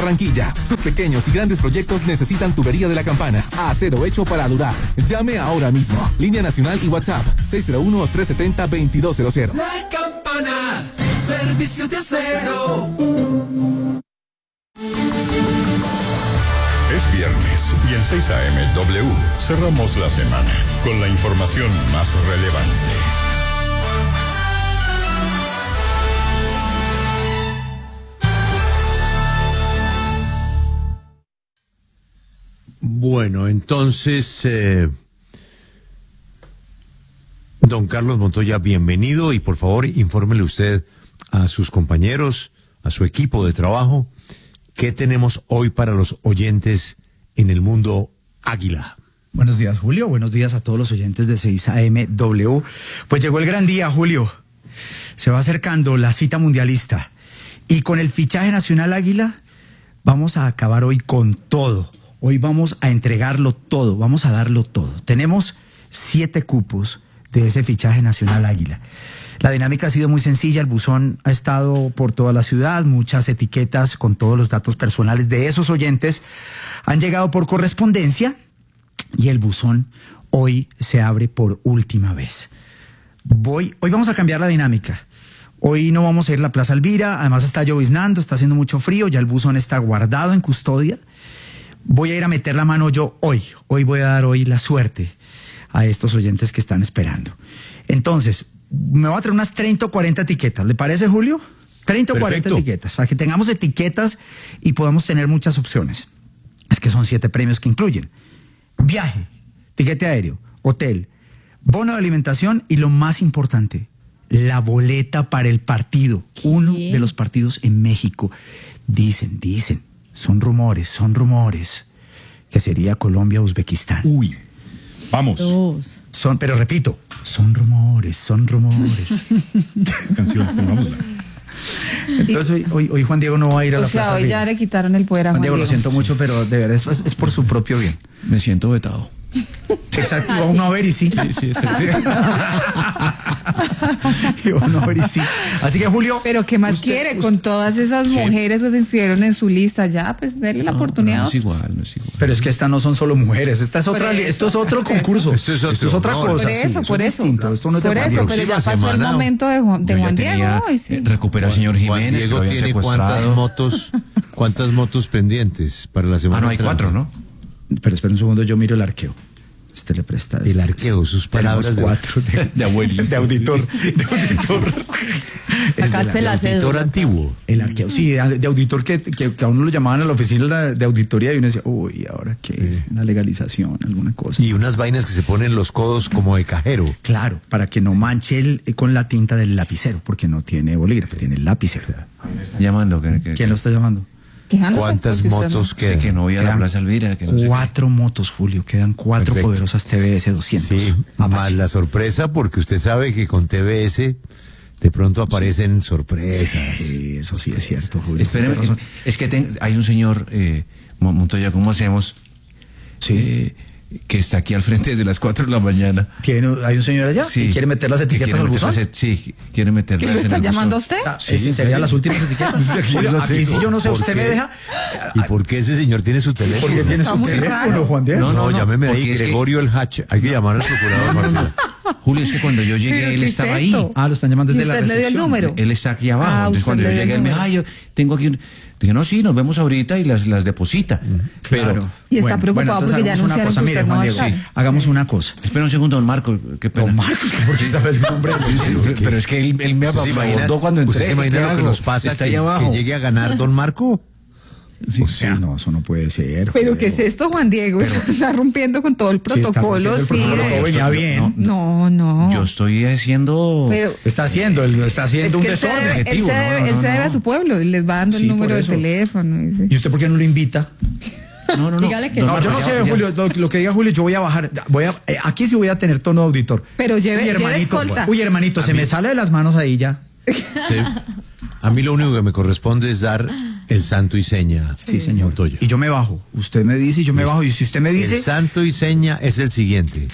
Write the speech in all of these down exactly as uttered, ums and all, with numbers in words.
Barranquilla. Sus pequeños y grandes proyectos necesitan tubería de la Campana. Acero hecho para durar. Llame ahora mismo. Línea nacional y WhatsApp seis cero uno, tres siete cero, dos dos cero cero. La Campana, servicio de acero. Es viernes y en seis A M W cerramos la semana con la información más relevante. Bueno, entonces, eh, don Carlos Montoya, bienvenido y por favor infórmele usted a sus compañeros, a su equipo de trabajo, ¿qué tenemos hoy para los oyentes en el mundo Águila? Buenos días, Julio. Buenos días a todos los oyentes de seis A M W. Pues llegó el gran día, Julio. Se va acercando la cita mundialista. Y con el fichaje nacional Águila, vamos a acabar hoy con todo. Hoy vamos a entregarlo todo, vamos a darlo todo. Tenemos siete cupos de ese fichaje nacional Águila. La dinámica ha sido muy sencilla, el buzón ha estado por toda la ciudad, muchas etiquetas con todos los datos personales de esos oyentes han llegado por correspondencia y el buzón hoy se abre por última vez. Voy, hoy vamos a cambiar la dinámica. Hoy no vamos a ir a la Plaza Elvira, además está lloviznando, está haciendo mucho frío, ya el buzón está guardado en custodia. Voy a ir a meter la mano yo hoy, hoy voy a dar hoy la suerte a estos oyentes que están esperando. Entonces, me voy a traer unas treinta o cuarenta etiquetas, ¿le parece, Julio? treinta o cuarenta etiquetas, para que tengamos etiquetas y podamos tener muchas opciones. Es que son siete premios que incluyen viaje, tiquete aéreo, hotel, bono de alimentación y lo más importante, la boleta para el partido, uno de los partidos en México. Dicen, dicen. Son rumores, son rumores, que sería Colombia-Uzbekistán. Uy, vamos. Dos. Son, pero repito, son rumores, son rumores. Canción, pongámosla. Entonces hoy, hoy, hoy Juan Diego no va a ir a o la sea, Plaza hoy ya le quitaron el poder a Juan, Juan Diego. Diego. Lo siento mucho, pero de verdad es, es por su propio bien. Me siento vetado. Exacto, y uno a ver y sí. Sí, sí, sí. sí. Y uno a ver y sí. Así que, Julio. Pero ¿qué más usted, quiere usted, con todas esas sí. mujeres que se inscribieron en su lista? Ya, pues denle la No, oportunidad. No es igual, no es igual. Pero es que estas no son solo mujeres, esta es Por otra, eso, esto es otro por concurso. Esto es otro, esto es otra no, cosa. Por eso, sí, por es eso. distinto, esto no es de Por Juan eso, Diego. pero ya Próxima pasó el semana, momento de Juan, de Yo ya Juan tenía, Diego hoy, sí. eh, recuperar al señor Juan Jiménez, Diego que lo habían tiene cuántas secuestrado. motos, cuántas motos pendientes para la semana. Ah, no, hay entrante? cuatro, ¿no? Pero espera un segundo, yo miro el arqueo. Este le presta. El arqueo, sus palabras de, cuatro de, de abuelito. de auditor. De auditor. Acá se la auditor cédula. antiguo. El arqueo, sí, de, de auditor que, que, que a uno lo llamaban a la oficina de auditoría y uno decía, uy, ¿ahora qué? Sí. Una legalización, alguna cosa. Y unas vainas que se ponen los codos como de cajero. Claro, para que no manche el, con la tinta del lapicero, porque no tiene bolígrafo, tiene el lapicero. Llamando. Que, que, ¿Quién lo está llamando? Quejándose ¿Cuántas porque usted motos no- quedan? que no voy a la Quedan Plaza Elvira. Que no sé Cuatro motos, Julio, quedan cuatro Perfecto. poderosas T V S doscientos. Sí, más la sorpresa, porque usted sabe que con T V S de pronto aparecen sorpresas. Sí, eso sí es cierto, qué. Julio. Espérenme, Tiene razón. es que ten- hay un señor, eh, Mo- Montoya, ¿cómo hacemos? Sí. Eh, que está aquí al frente desde las cuatro de la mañana. ¿Tiene- ¿Hay un señor allá? Sí. ¿Y quiere meter las Que etiquetas quiere al meter buzón? las et- Sí, quiere ¿Y meterlas lo en está el llamando a buzón. usted? Ah, Sí, sí, ¿en serían serio? las últimas etiquetas. Julio, lo aquí tengo. si yo no sé, ¿Por usted qué? me deja. ¿Y por qué ese señor tiene su teléfono? Porque tiene Está su muy teléfono, raro. Juan Diego. No, no, No, no, llámeme ahí, porque es que- Gregorio el Hatch. Hay que llamar al procurador Marcelo. Julio, es que cuando yo ¿Pero llegué, él qué es estaba esto? ahí. Ah, lo están llamando ¿Y desde la usted le dio el recepción. número? Él está aquí abajo. Ah, Entonces usted cuando yo le dio llegué, el él me dijo, número. ay, yo tengo aquí un... Dije, no, sí, nos vemos ahorita y las, las deposita. Pero, Claro. Y está preocupado entonces porque ya hagamos una anunciaron cosa, que mire, usted no Juan va a Diego, estar. sí, hagamos una cosa. espera un segundo, don Marco, qué pena. Don Marcos, porque sabe el nombre. Sí, sí, pero es que él, él me ¿Usted se imagina- abordó cuando entré. ¿Usted se imagina ¿qué lo que hago? nos pasa Está que, ahí abajo. que llegue a ganar don Marco? Sí, sí, no, eso no puede ser. ¿Pero Juan qué es Diego. esto, Juan Diego? Está rompiendo con todo el Sí, está protocolo, rompiendo el sí. protocolo, de- venía bien. No, no. Yo estoy haciendo... Pero Está haciendo, él está haciendo es un que él se desorden. debe, él objetivo, se no, debe, no, él se no, debe no. a su pueblo y les va dando Sí, el por número de eso. teléfono. y sí. ¿Y usted por qué no lo invita? No, no, no. Dígale que Don No, Marco, yo no ya- sé, ya- Julio, lo, lo que diga Julio, yo voy a bajar, voy a, eh, aquí sí voy a tener tono de auditor. Pero lleve- uy, lleve hermanito, escolta. uy, hermanito, se me sale de las manos ahí ya. Sí. A mí lo único que me corresponde es dar el santo y seña. Sí, señor. Montoya. Y yo me bajo. Usted me dice y yo me bajo. Y si usted me dice... El santo y seña es el siguiente.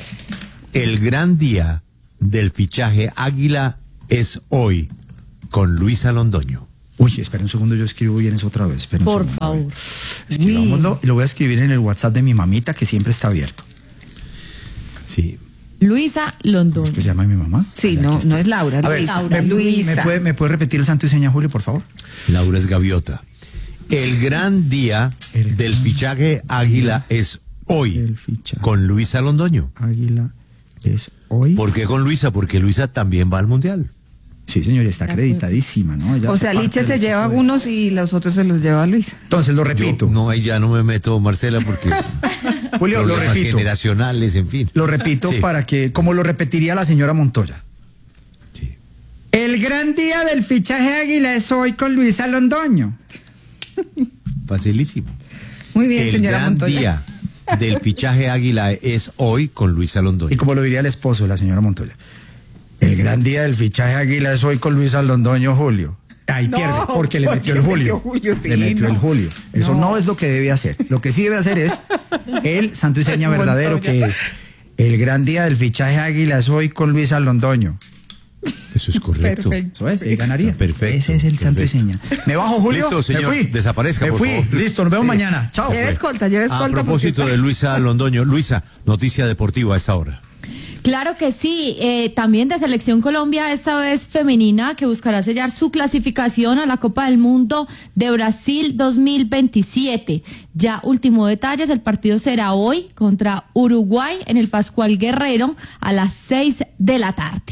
El gran día del fichaje Águila es hoy con Luisa Londoño. Uy, espera un segundo, yo escribo bien eso otra vez. Espera un Por segundo, favor. a ver. Escribámoslo y lo voy a escribir en el WhatsApp de mi mamita, que siempre está abierto. Sí. Luisa Londoño. ¿Qué se llama mi mamá? Sí, Allá, no, aquí está. no es Laura, A ver, Luisa. ¿me, Luisa. ¿me puede, ¿me puede repetir el santo y seña, Julio, por favor? Laura es gaviota. El gran día El del gran fichaje Águila es hoy del fichaje. con Luisa Londoño. Águila es hoy. ¿Por qué con Luisa? Porque Luisa también va al Mundial. Sí, señor, está acreditadísima, ¿no? Ella O hace sea, parte Liche del se equipo lleva de- unos y los otros se los lleva Luisa. Entonces, lo repito. Yo, no, ahí ya no me meto, Marcela, porque Julio, lo problemas repito. generacionales, en fin. Lo repito Sí. para que, como lo repetiría la señora Montoya. Sí. El gran día del fichaje Águila es hoy con Luisa Londoño. Facilísimo. Muy bien, El señora gran Montoya. día del fichaje Águila es hoy con Luisa Londoño. Y como lo diría el esposo de la señora Montoya. El gran día del fichaje Águila es hoy con Luisa Londoño, Julio. Ahí No, pierde, porque le porque metió el Julio. metió Julio, sí, le metió no. el Julio. Eso no. No. es lo que debe hacer. Lo que sí debe hacer es el santo y seña Montoya. verdadero, que es el gran día del fichaje Águila es hoy con Luisa Londoño. Eso es correcto. Perfecto. Eso es, ahí ganaría. Perfecto, Ese es el santo y perfecto. seña. Me bajo, Julio. Listo, señor, Me fui. desaparezca, Me por fui. favor. Listo, nos vemos mañana. Chao. Lleve escolta, lleve A escolta. porque propósito está- de Luisa Londoño, Luisa, noticia deportiva a esta hora. Claro que sí, eh, también de Selección Colombia, esta vez femenina, que buscará sellar su clasificación a la Copa del Mundo de Brasil dos mil veintisiete. Ya último detalles, el partido será hoy contra Uruguay en el Pascual Guerrero a las seis de la tarde.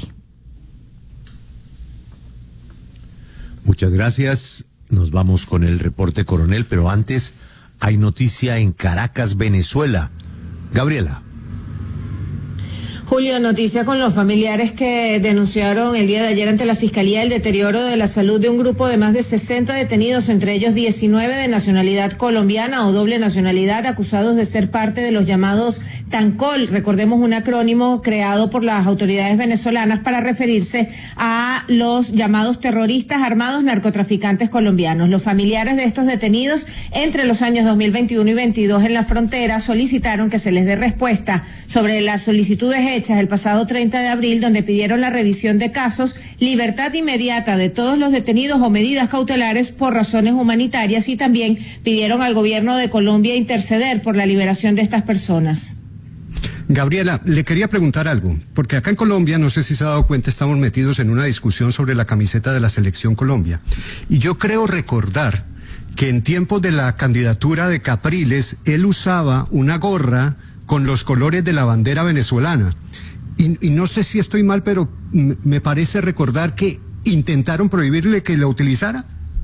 Muchas gracias. Nos vamos con el reporte coronel, pero antes hay noticia en Caracas, Venezuela. Gabriela. Julio, noticia con los familiares que denunciaron el día de ayer ante la Fiscalía el deterioro de la salud de un grupo de más de sesenta detenidos, entre ellos diecinueve de nacionalidad colombiana o doble nacionalidad, acusados de ser parte de los llamados TANCOL. Recordemos, un acrónimo creado por las autoridades venezolanas para referirse a los llamados terroristas armados narcotraficantes colombianos. Los familiares de estos detenidos entre los años dos mil veintiuno y veintidós en la frontera solicitaron que se les dé respuesta sobre las solicitudes hechas el pasado treinta de abril, donde pidieron la revisión de casos, libertad inmediata de todos los detenidos o medidas cautelares por razones humanitarias, y también pidieron al gobierno de Colombia interceder por la liberación de estas personas. Gabriela, le quería preguntar algo, porque acá en Colombia, no sé si se ha dado cuenta, estamos metidos en una discusión sobre la camiseta de la Selección Colombia. Y yo creo recordar que en tiempos de la candidatura de Capriles, él usaba una gorra con los colores de la bandera venezolana. Y, y no sé si estoy mal, pero m- me parece recordar que intentaron prohibirle que la utilizara.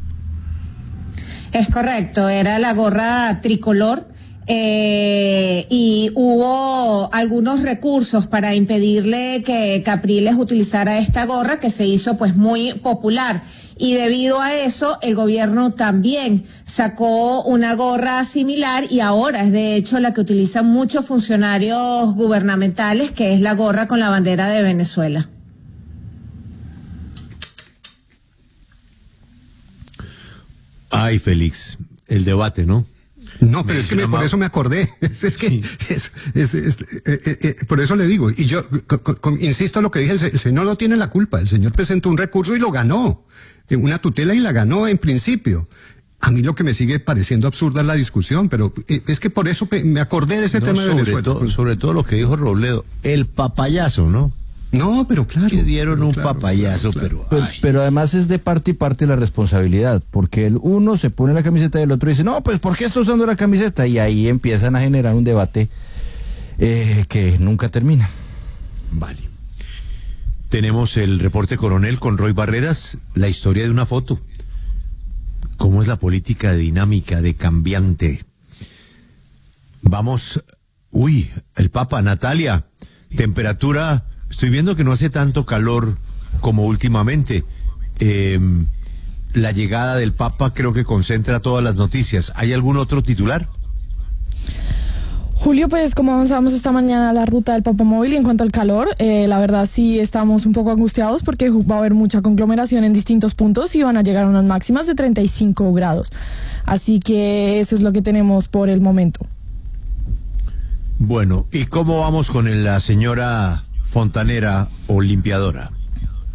Es correcto, era la gorra tricolor. Eh, y hubo algunos recursos para impedirle que Capriles utilizara esta gorra, que se hizo pues muy popular, y debido a eso el gobierno también sacó una gorra similar, y ahora es de hecho la que utilizan muchos funcionarios gubernamentales, que es la gorra con la bandera de Venezuela. Ay, Félix, el debate, ¿no? No, pero es que me, por eso me acordé. Es, es que, Sí. es, es, es- eh, eh, eh, por eso le digo. Y yo, co- co- co- insisto en lo que dije, el, se- el señor no tiene la culpa. El señor presentó un recurso y lo ganó. En una tutela y la ganó en principio. A mí lo que me sigue pareciendo absurda es la discusión, pero eh, es que por eso pe- me acordé de ese No, tema de sobre, Venezuela. todo, sobre todo lo que dijo Robledo, el papayazo, ¿no? No, pero claro. Que dieron pero un claro, papayazo, claro, pero... Pero, ay. pero además es de parte y parte la responsabilidad, porque el uno se pone la camiseta y el otro dice, no, pues ¿por qué está usando la camiseta? Y ahí empiezan a generar un debate eh, que nunca termina. Vale. Tenemos el reporte coronel con Roy Barreras, la historia de una foto. ¿Cómo es la política de dinámica, de cambiante? Vamos, uy, el Papa, Natalia, temperatura, estoy viendo que no hace tanto calor como últimamente. Eh, la llegada del Papa creo que concentra todas las noticias. ¿Hay algún otro titular? Julio, pues como avanzamos esta mañana la ruta del Papamóvil, y en cuanto al calor, eh, la verdad sí estamos un poco angustiados porque va a haber mucha conglomeración en distintos puntos y van a llegar a unas máximas de treinta y cinco grados. Así que eso es lo que tenemos por el momento. Bueno, ¿y cómo vamos con la señora fontanera o limpiadora?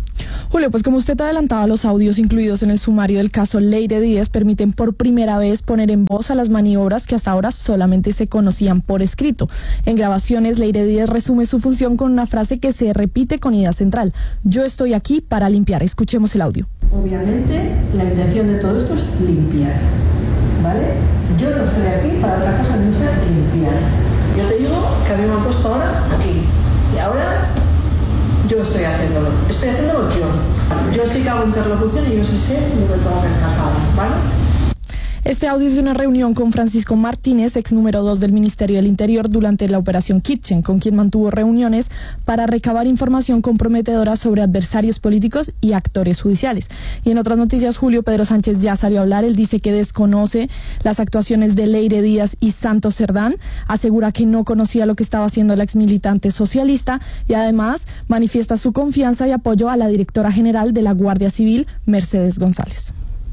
Julio, pues como usted adelantaba, los audios incluidos en el sumario del caso Leire Díaz permiten por primera vez poner en voz a las maniobras que hasta ahora solamente se conocían por escrito. En grabaciones, Leire Díaz resume su función con una frase que se repite con idea central: yo estoy aquí para limpiar. Escuchemos el audio. Obviamente, la intención de todo esto es limpiar, ¿vale? Yo no estoy aquí para otra cosa que no sea limpiar. Yo te digo que a mí me han puesto ahora aquí, y ahora yo estoy haciéndolo, estoy haciéndolo yo. Yo sí que hago interlocución y yo sí sé lo que tengo que encajar, ¿vale? Este audio es de una reunión con Francisco Martínez, ex número dos del Ministerio del Interior, durante la operación Kitchen, con quien mantuvo reuniones para recabar información comprometedora sobre adversarios políticos y actores judiciales. Y en otras noticias, Julio, Pedro Sánchez ya salió a hablar. Él dice que desconoce las actuaciones de Leire Díaz y Santos Cerdán, asegura que no conocía lo que estaba haciendo la exmilitante socialista y además manifiesta su confianza y apoyo a la directora general de la Guardia Civil, Mercedes González.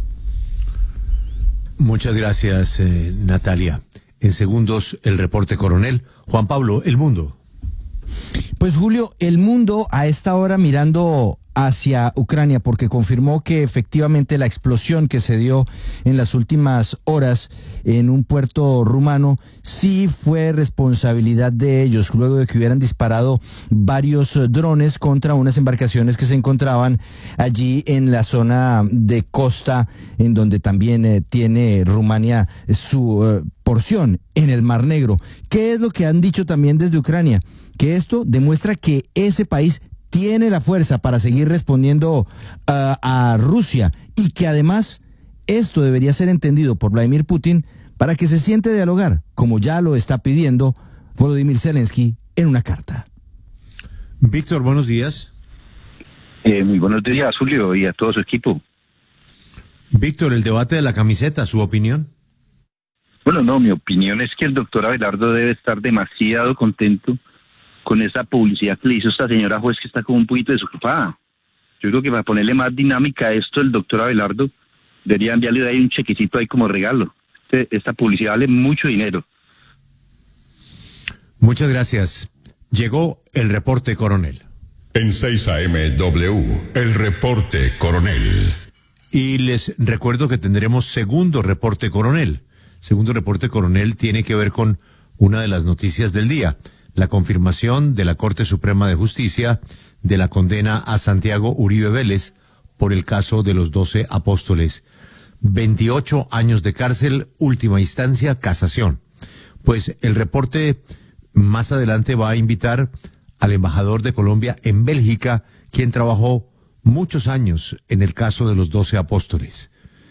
Muchas gracias, eh, Natalia. En segundos, el reporte coronel. Juan Pablo, El Mundo. Pues Julio, El Mundo a esta hora mirando hacia Ucrania, porque confirmó que efectivamente la explosión que se dio en las últimas horas en un puerto rumano sí fue responsabilidad de ellos, luego de que hubieran disparado varios drones contra unas embarcaciones que se encontraban allí en la zona de costa, en donde también eh, tiene Rumania su eh, porción en el Mar Negro. ¿Qué es lo que han dicho también desde Ucrania? Que esto demuestra que ese país tiene la fuerza para seguir respondiendo uh, a Rusia, y que además esto debería ser entendido por Vladimir Putin para que se siente a dialogar, como ya lo está pidiendo Volodymyr Zelensky en una carta. Víctor, buenos días. Eh, muy buenos días, Julio, y a todo su equipo. Víctor, el debate de la camiseta, ¿su opinión? Bueno, no, mi opinión es que el doctor Abelardo debe estar demasiado contento con esa publicidad que le hizo esta señora juez, que está como un poquito desocupada. Yo creo que para ponerle más dinámica a esto, el doctor Abelardo debería enviarle de ahí un chequecito ahí como regalo. Este, esta publicidad vale mucho dinero. Muchas gracias. Llegó el reporte coronel. En seis A M W, el reporte coronel. Y les recuerdo que tendremos segundo reporte coronel. Segundo reporte coronel tiene que ver con una de las noticias del día: la confirmación de la Corte Suprema de Justicia de la condena a Santiago Uribe Vélez por el caso de los doce apóstoles. veintiocho años de cárcel, última instancia, casación. Pues el reporte más adelante va a invitar al embajador de Colombia en Bélgica, quien trabajó muchos años en el caso de los doce apóstoles.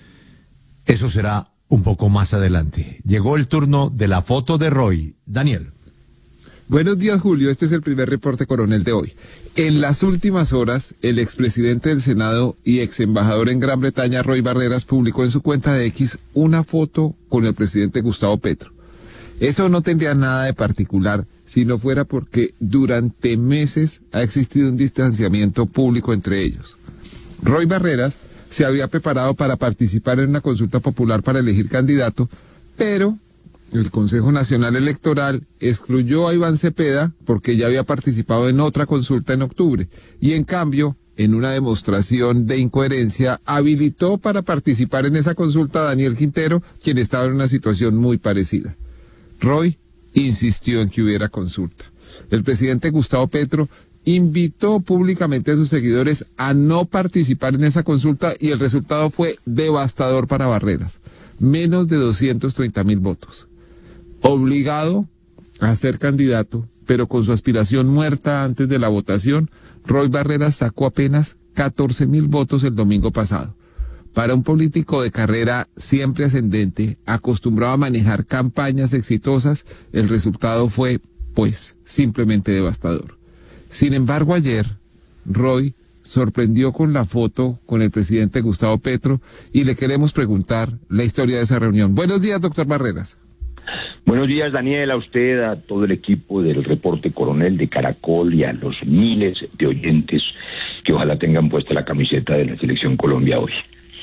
Eso será un poco más adelante. Llegó el turno de la foto de Roy. Daniel. Buenos días, Julio. Este es el primer reporte coronel de hoy. En las últimas horas, el expresidente del Senado y ex embajador en Gran Bretaña, Roy Barreras, publicó en su cuenta de X una foto con el presidente Gustavo Petro. Eso no tendría nada de particular si no fuera porque durante meses ha existido un distanciamiento público entre ellos. Roy Barreras se había preparado para participar en una consulta popular para elegir candidato, pero el Consejo Nacional Electoral excluyó a Iván Cepeda porque ya había participado en otra consulta en octubre, y en cambio, en una demostración de incoherencia, habilitó para participar en esa consulta a Daniel Quintero, quien estaba en una situación muy parecida. Roy insistió en que hubiera consulta. El presidente Gustavo Petro invitó públicamente a sus seguidores a no participar en esa consulta, y el resultado fue devastador para Barreras: menos de doscientos treinta mil votos. Obligado a ser candidato, pero con su aspiración muerta antes de la votación, Roy Barreras sacó apenas catorce mil votos el domingo pasado. Para un político de carrera siempre ascendente, acostumbrado a manejar campañas exitosas, el resultado fue, pues, simplemente devastador. Sin embargo, ayer, Roy sorprendió con la foto con el presidente Gustavo Petro, y le queremos preguntar la historia de esa reunión. Buenos días, doctor Barreras. Buenos días, Daniel, a usted, a todo el equipo del reporte coronel de Caracol y a los miles de oyentes que ojalá tengan puesta la camiseta de la Selección Colombia hoy.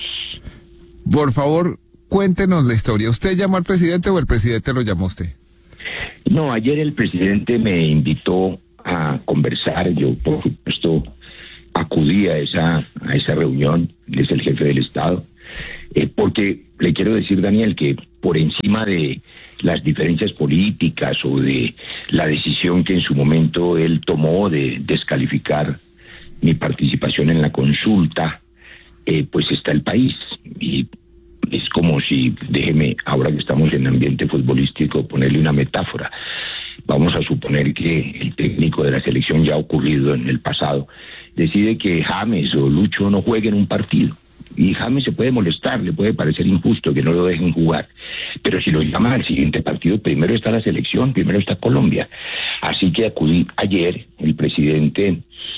Por favor, cuéntenos la historia. ¿Usted llamó al presidente o el presidente lo llamó a usted? No, ayer el presidente me invitó a conversar. Yo, por supuesto, acudí a esa, a esa reunión, él es el jefe del Estado, eh, porque le quiero decir, Daniel, que por encima de las diferencias políticas o de la decisión que en su momento él tomó de descalificar mi participación en la consulta, eh, pues está el país. Y es como si, déjeme, ahora que estamos en ambiente futbolístico, ponerle una metáfora. Vamos a suponer que el técnico de la selección, ya ha ocurrido en el pasado, decide que James o Lucho no jueguen un partido. Y James se puede molestar, le puede parecer injusto que no lo dejen jugar. Pero si lo llaman al siguiente partido, primero está la selección, primero está Colombia. Así que acudí ayer, el presidente,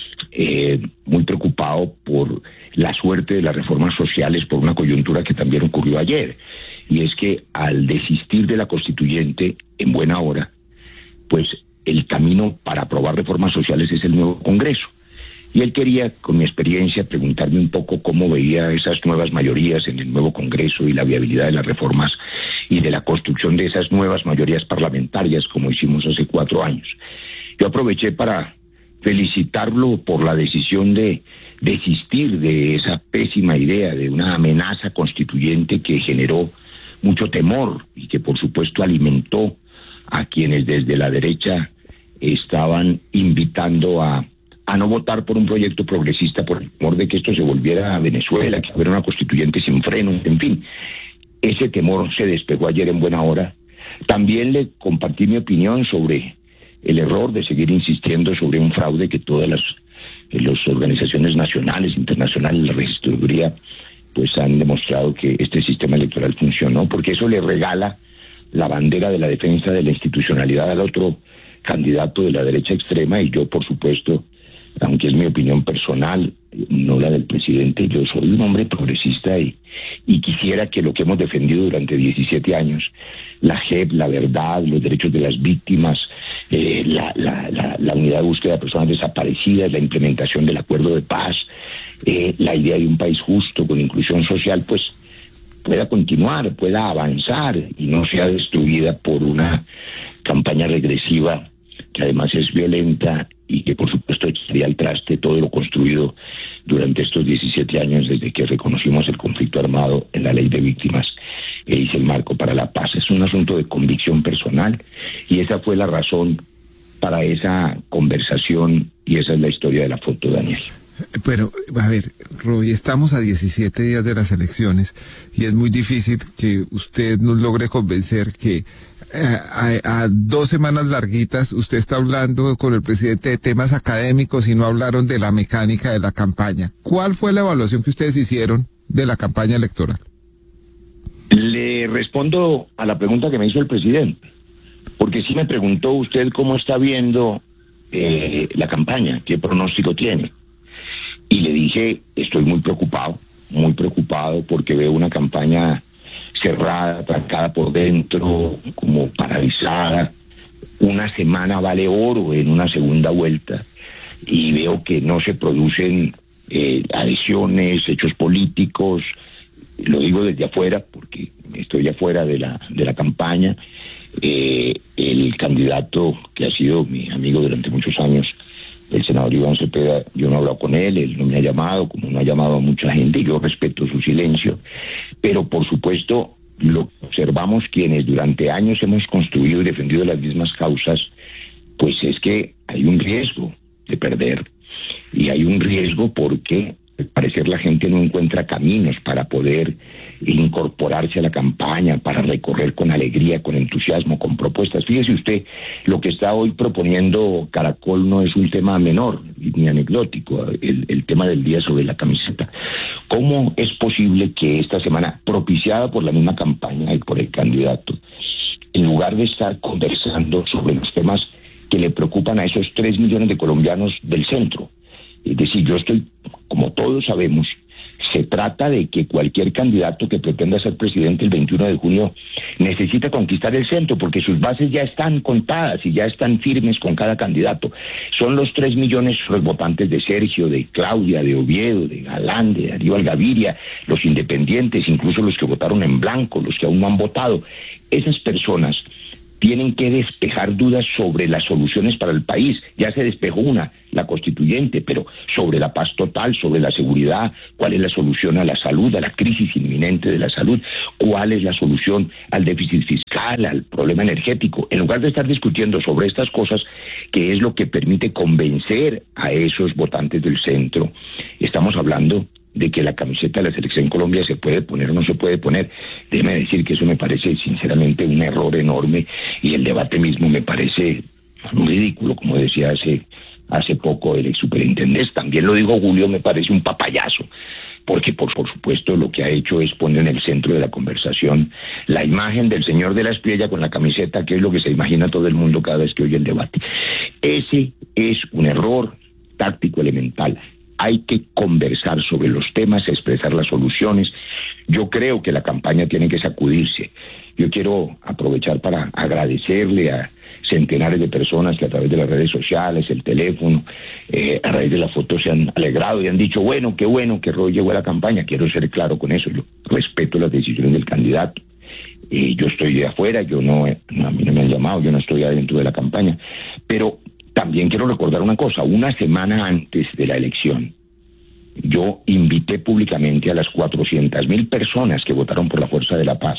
eh, muy preocupado por la suerte de las reformas sociales, por una coyuntura que también ocurrió ayer. Y es que al desistir de la constituyente en buena hora, pues el camino para aprobar reformas sociales es el nuevo Congreso. Y él quería, con mi experiencia, preguntarme un poco cómo veía esas nuevas mayorías en el nuevo Congreso y la viabilidad de las reformas y de la construcción de esas nuevas mayorías parlamentarias, como hicimos hace cuatro años. Yo aproveché para felicitarlo por la decisión de desistir de esa pésima idea, de una amenaza constituyente que generó mucho temor y que, por supuesto, alimentó a quienes desde la derecha estaban invitando a a no votar por un proyecto progresista por el temor de que esto se volviera a Venezuela, que hubiera una constituyente sin frenos, en fin. Ese temor se despegó ayer en buena hora. También le compartí mi opinión sobre el error de seguir insistiendo sobre un fraude que todas las, las organizaciones nacionales, internacionales, la registraduría, pues han demostrado que este sistema electoral funcionó, porque eso le regala la bandera de la defensa de la institucionalidad al otro candidato de la derecha extrema. Y yo, por supuesto, aunque es mi opinión personal, no la del presidente, yo soy un hombre progresista y, y quisiera que lo que hemos defendido durante diecisiete años, la J E P, la verdad, los derechos de las víctimas, eh, la, la, la, la unidad de búsqueda de personas desaparecidas, la implementación del acuerdo de paz, eh, la idea de un país justo con inclusión social, pues pueda continuar, pueda avanzar y no sea destruida por una campaña regresiva que además es violenta y que por supuesto echaría al traste todo lo construido durante estos diecisiete años desde que reconocimos el conflicto armado en la ley de víctimas e hice el marco para la paz. Es un asunto de convicción personal y esa fue la razón para esa conversación y esa es la historia de la foto, Daniel. Pero, a ver, Roy, estamos a diecisiete días de las elecciones y es muy difícil que usted nos logre convencer que A, a dos semanas larguitas usted está hablando con el presidente de temas académicos y no hablaron de la mecánica de la campaña. ¿Cuál fue la evaluación que ustedes hicieron de la campaña electoral? Le respondo a la pregunta que me hizo el presidente, porque sí me preguntó usted cómo está viendo eh, la campaña, qué pronóstico tiene. Y le dije, estoy muy preocupado, muy preocupado porque veo una campaña cerrada, atrancada por dentro, como paralizada. Una semana vale oro en una segunda vuelta y veo que no se producen eh, adhesiones, hechos políticos. Lo digo desde afuera porque estoy afuera de la de la campaña. Eh, el candidato que ha sido mi amigo durante muchos años, el senador Iván Cepeda, yo no he hablado con él, él no me ha llamado, como no ha llamado a mucha gente, y yo respeto su silencio, pero por supuesto lo que observamos quienes durante años hemos construido y defendido las mismas causas, pues es que hay un riesgo de perder, y hay un riesgo porque al parecer la gente no encuentra caminos para poder incorporarse a la campaña, para recorrer con alegría, con entusiasmo, con propuestas. Fíjese usted, lo que está hoy proponiendo Caracol no es un tema menor ni anecdótico, el, el tema del día sobre la camiseta. ¿Cómo es posible que esta semana, propiciada por la misma campaña y por el candidato, en lugar de estar conversando sobre los temas que le preocupan a esos tres millones de colombianos del centro, es decir, yo estoy, como todos sabemos, se trata de que cualquier candidato que pretenda ser presidente el veintiuno de junio necesita conquistar el centro porque sus bases ya están contadas y ya están firmes con cada candidato. Son los tres millones los votantes de Sergio, de Claudia, de Oviedo, de Galán, de Darío Algaviria, los independientes, incluso los que votaron en blanco, los que aún no han votado. Esas personas tienen que despejar dudas sobre las soluciones para el país. Ya se despejó una, la constituyente, pero sobre la paz total, sobre la seguridad, cuál es la solución a la salud, a la crisis inminente de la salud, cuál es la solución al déficit fiscal, al problema energético. En lugar de estar discutiendo sobre estas cosas, que es lo que permite convencer a esos votantes del centro, estamos hablando de que la camiseta de la Selección Colombia se puede poner o no se puede poner. Déjeme decir que eso me parece sinceramente un error enorme, y el debate mismo me parece un ridículo, como decía hace, hace poco el ex superintendente. También lo digo Julio, me parece un papayazo, porque por, por supuesto lo que ha hecho es poner en el centro de la conversación la imagen del señor de la Espriella con la camiseta, que es lo que se imagina todo el mundo cada vez que oye el debate. Ese es un error táctico elemental. Hay que conversar sobre los temas, expresar las soluciones. Yo creo que la campaña tiene que sacudirse. Yo quiero aprovechar para agradecerle a centenares de personas que a través de las redes sociales, el teléfono, eh, a raíz de la foto se han alegrado y han dicho, bueno, qué bueno que Roy llegó a la campaña. Quiero ser claro con eso. Yo respeto las decisiones del candidato. Eh, yo estoy de afuera, yo no, no, a mí no me han llamado, yo no estoy adentro de la campaña. Pero también quiero recordar una cosa. Una semana antes de la elección, yo invité públicamente a las cuatrocientas mil personas que votaron por la Fuerza de la Paz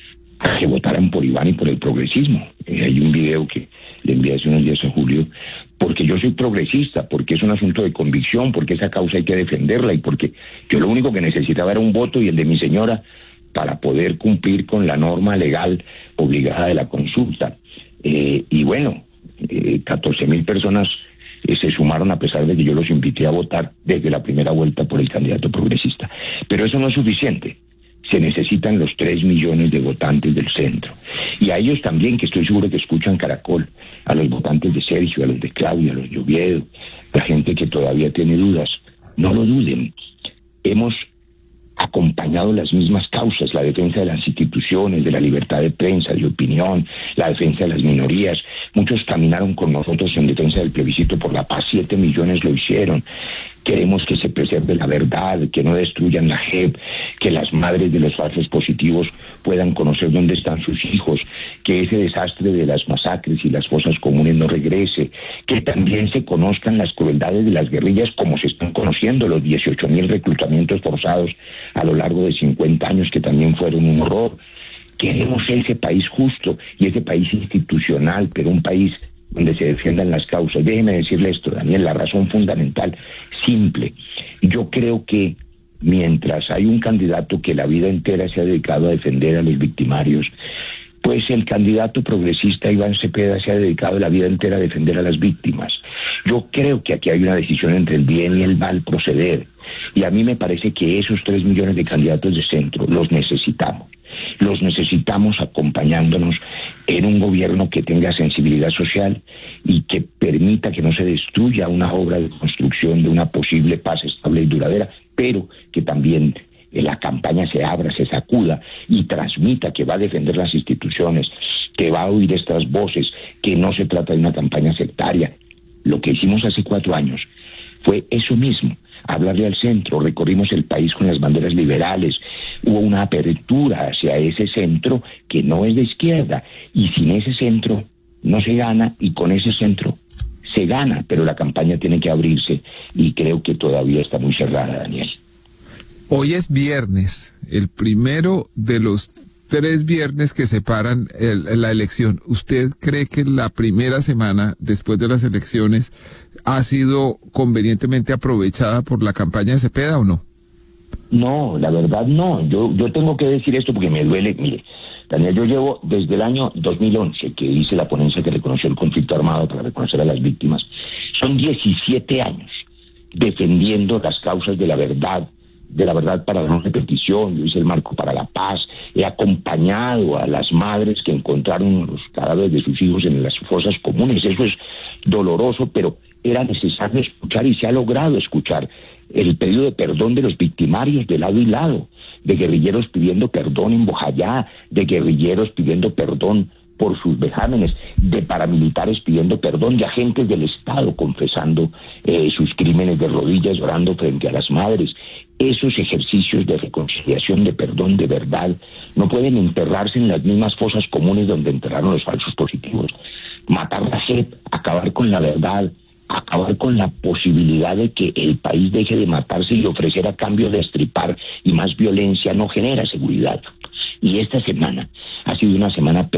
a que votaran por Iván y por el progresismo. Eh, hay un video que le envié hace unos días a Julio, porque yo soy progresista, porque es un asunto de convicción, porque esa causa hay que defenderla, y porque yo lo único que necesitaba era un voto y el de mi señora para poder cumplir con la norma legal obligada de la consulta. Eh, y bueno, eh, catorce mil personas eh, se sumaron a pesar de que yo los invité a votar desde la primera vuelta por el candidato progresista. Pero eso no es suficiente. Se necesitan los tres millones de votantes del centro. Y a ellos también, que estoy seguro que escuchan Caracol, a los votantes de Sergio, a los de Claudia, a los de Oviedo, la gente que todavía tiene dudas, no lo duden. Hemos acompañado las mismas causas, la defensa de las instituciones, de la libertad de prensa, de opinión, la defensa de las minorías. Muchos caminaron con nosotros en defensa del plebiscito por la paz, siete millones lo hicieron. Queremos que se preserve la verdad, que no destruyan la J E P, que las madres de los falsos positivos puedan conocer dónde están sus hijos, que ese desastre de las masacres y las fosas comunes no regrese, que también se conozcan las crueldades de las guerrillas como se están conociendo, los dieciocho mil reclutamientos forzados a lo largo de cincuenta años que también fueron un horror. Queremos ese país justo y ese país institucional, pero un país donde se defiendan las causas. Déjeme decirle esto, Daniel, la razón fundamental, simple. Yo creo que mientras hay un candidato que la vida entera se ha dedicado a defender a los victimarios, pues el candidato progresista Iván Cepeda se ha dedicado la vida entera a defender a las víctimas. Yo creo que aquí hay una decisión entre el bien y el mal proceder. Y a mí me parece que esos tres millones de candidatos de centro los necesitamos. Los necesitamos acompañándonos en un gobierno que tenga sensibilidad social y que permita que no se destruya una obra de construcción de una posible paz estable y duradera, pero que también eh, la campaña se abra, se sacuda y transmita que va a defender las instituciones, que va a oír estas voces, que no se trata de una campaña sectaria. Lo que hicimos hace cuatro años fue eso mismo. Hablarle al centro, recorrimos el país con las banderas liberales, hubo una apertura hacia ese centro que no es de izquierda, y sin ese centro no se gana, y con ese centro se gana, pero la campaña tiene que abrirse, y creo que todavía está muy cerrada, Daniel. Hoy es viernes, el primero de los tres viernes que separan el, la elección. ¿Usted cree que la primera semana después de las elecciones ha sido convenientemente aprovechada por la campaña de Cepeda o no? No, la verdad no. Yo, yo tengo que decir esto porque me duele. Mire, Daniel, yo llevo desde el año dos mil once, que hice la ponencia que reconoció el conflicto armado para reconocer a las víctimas. Son diecisiete años defendiendo las causas de la verdad, de la verdad para la no repetición. Yo hice el marco para la paz, he acompañado a las madres que encontraron los cadáveres de sus hijos en las fosas comunes. Eso es doloroso, pero era necesario escuchar y se ha logrado escuchar el pedido de perdón de los victimarios de lado y lado, de guerrilleros pidiendo perdón en Bojayá, de guerrilleros pidiendo perdón por sus vejámenes, de paramilitares pidiendo perdón, de agentes del Estado confesando eh, sus crímenes de rodillas, llorando frente a las madres. Esos ejercicios de reconciliación, de perdón, de verdad, no pueden enterrarse en las mismas fosas comunes donde enterraron los falsos positivos. Matar la sed, acabar con la verdad, acabar con la posibilidad de que el país deje de matarse y ofrecer a cambio de estripar y más violencia no genera seguridad. Y esta semana ha sido una semana